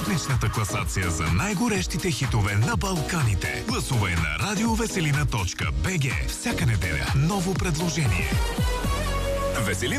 седмичната класация за най-горещите хитове на Балканите. Гласувай на radioveselina.bg. Всяка неделя ново предложение. Веселина